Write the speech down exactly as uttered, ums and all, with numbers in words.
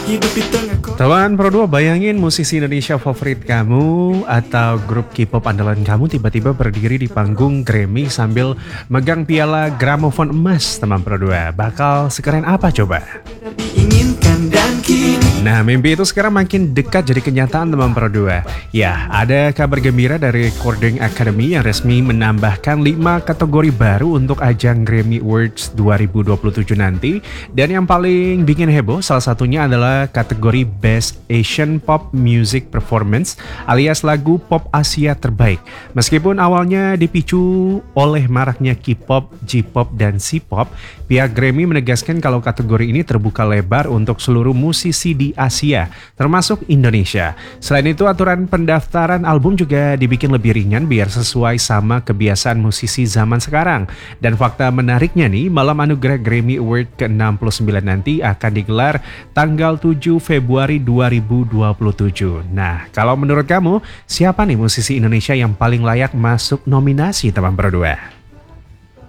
hidup di tengah kota. Teman Pro dua, bayangin musisi Indonesia favorit kamu atau grup K-pop andalan kamu tiba-tiba berdiri di panggung Grammy sambil megang piala gramofon emas, teman Pro dua. Bakal sekeren apa coba? Diinginkan dan kini Nah, mimpi itu sekarang makin dekat jadi kenyataan, teman Pro dua. Ya, ada kabar gembira dari Recording Academy yang resmi menambahkan lima kategori baru untuk ajang Grammy Awards dua ribu dua puluh tujuh nanti. Dan yang paling bikin heboh salah satunya adalah kategori Best Asian Pop Music Performance alias lagu pop Asia terbaik. Meskipun awalnya dipicu oleh maraknya K-pop, J-pop, dan C-pop, pihak Grammy menegaskan kalau kategori ini terbuka lebar untuk seluruh musisi di Asia, termasuk Indonesia. Selain itu, aturan pendaftaran album juga dibikin lebih ringan biar sesuai sama kebiasaan musisi zaman sekarang. Dan fakta menariknya nih, malam anugerah Grammy Award ke enam puluh sembilan nanti akan digelar tanggal tujuh Februari dua ribu dua puluh tujuh. Nah, kalau menurut kamu, siapa nih musisi Indonesia yang paling layak masuk nominasi, teman Pro dua?